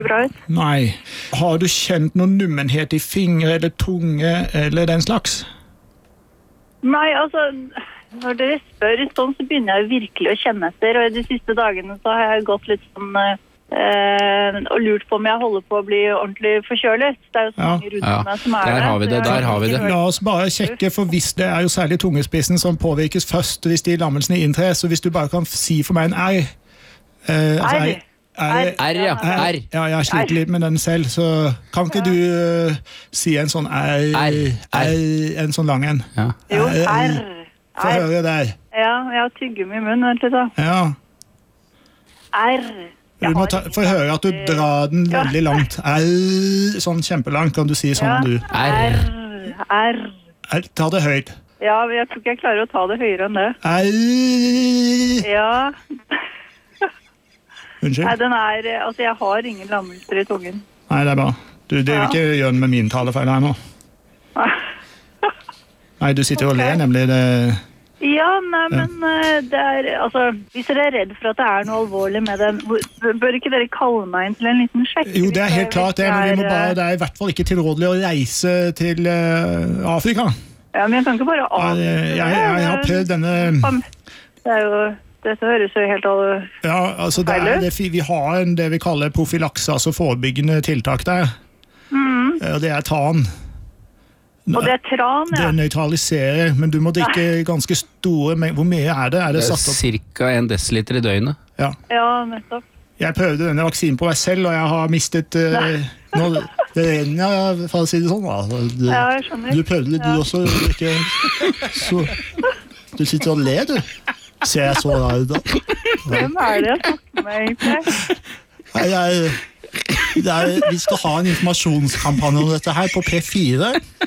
bra ut. Nei. Har du kjent noen nummenhet i fingre eller tunge eller den slags? Nei, altså, når dere spør sånn, så begynner jeg virkelig å kjenne etter, og i de siste dagene så har jeg gått litt sånn og lurt på om jeg holder på å bli ordentlig forkjølet. Det er jo så mange rundt meg som der har vi det. La oss bare sjekke, for hvis det er jo særlig tungespissen som påvirkes først hvis de lammelsene inntrer, så hvis du bare kan si for meg en R. R. Ja, jeg sliter litt med den selv, så kan ikke du si en sånn R, en sånn lang en? Ja. Jo, R. Få høre der. Ja, jeg har tyggum i munnen, vent litt da. Ja. R. Du må få høre at du drar den veldig langt. R, sånn kjempelangt, kan du si sånn du. R. Ta det høyt. Ja, jeg tror ikke jeg klarer å ta det høyere enn det. R. Ja. Unnskyld? Nei, den altså jeg har ingen lammelser i tungen. Nei, det er bra. Du, det vil ikke gjøre den med min talefeil her nå. Nei, du sitter og ler, nemlig det... Ja, nei, men det altså, hvis dere er redd for at det er noe alvorlig med den, bør ikke dere kalle meg inn til en liten sjekk? Jo, det er helt klart det, men vi må bare, det er i hvert fall ikke tilrådelig å reise til Afrika. Ja, men jeg kan ikke bare Jeg har prøvd denne... Det er jo... Dette høres jo helt ja, altså vi har det vi kaller profylakse, altså forebyggende tiltak der. Og det er tran. Og det er tran, ja. Det nøytraliserer, men du må drikke ganske store mengder. Hvor mye er det? Det er cirka 1 desiliter i døgnet. Ja, nettopp. Jeg prøvde denne vaksinen på meg selv, og jeg har mistet det renner, for å si det sånn. Ja, jeg skjønner. Du prøvde litt, du også. Så, du sitter og ler, du. Ser jeg så da ut da? Hvem er det jeg snakker med egentlig? Vi skal ha en informasjonskampanje om dette her på P4.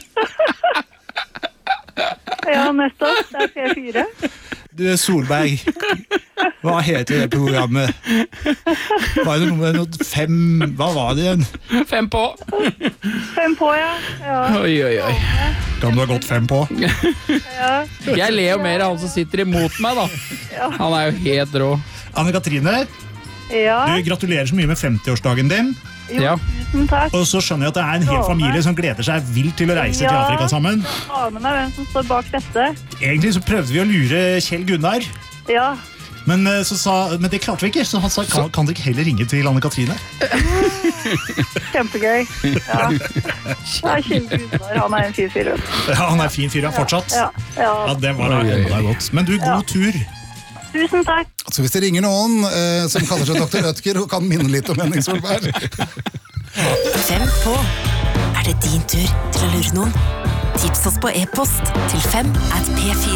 Ja, nettopp. Det er P4. Du, Solberg, hva heter det programmet? Var det noe med 5... Hva var det igjen? 5 på. 5 på, ja. Oi. Kan du ha gått 5 på? Ja. Jeg ler jo mer av han som sitter imot meg da. Han er jo helt rå. Anne-Katrine, du gratulerer så mye med 50-årsdagen din. Jo, tusen takk. Og så skjønner jeg at det er en hel familie som gleder seg vilt til å reise til Afrika sammen. Ja, aner meg hvem som står bak dette. Egentlig så prøvde vi å lure Kjell Gunnar. Ja. Men det klarte vi ikke, så han sa, kan dere ikke heller ringe til Anne-Katrine? Kjempegøy. Ja, Kjell Gunnar, han er en fin fyr. Ja, han er en fin fyr, fortsatt. Ja, det var enda godt. Men du, god tur. Tusen takk. Så hvis det ringer noen som kaller seg Dr. Rødtger og kan minne litt om Henning Solberg. 5 på. Er det din tur til å lure noen? Tips oss på e-post til 5@p4.